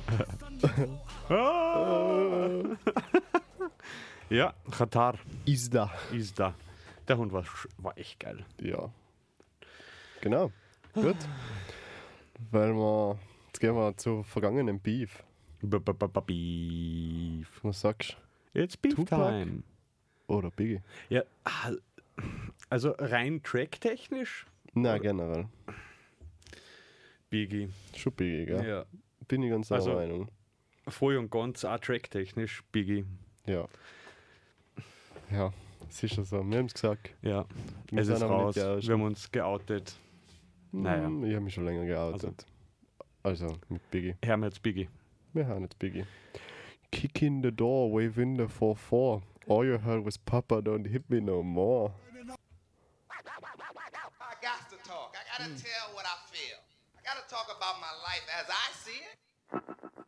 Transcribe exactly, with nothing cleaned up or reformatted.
Ja, Katar Ist da. ist da. Der Hund war, sch- war echt geil. Ja. Genau. Gut. Weil wir. Jetzt gehen wir zu vergangenen Beef. B -b -b -b Beef. Was sagst It's Beef Tupac? Time. du? Oder Biggie? Ja, ah, also rein tracktechnisch Nein, generell. Biggie. Schon Biggie, gell? Ja. Bin ich ganz Also- der Meinung. Voll und ganz auch tracktechnisch Biggie. Ja. Ja, es ist ja so. Wir haben es gesagt. Ja, Wir es sind ist aber nicht raus. die Ersten. Wir haben uns geoutet. Naja. Hm, Ich habe mich schon länger geoutet. Also, mit Biggie. Herr jetzt Biggie. Wir haben jetzt Biggie. Kick in the door, wave in the four four. All you heard was Papa, don't hit me no more. I got to talk. I got to tell what I feel. I got to talk about my life as I see it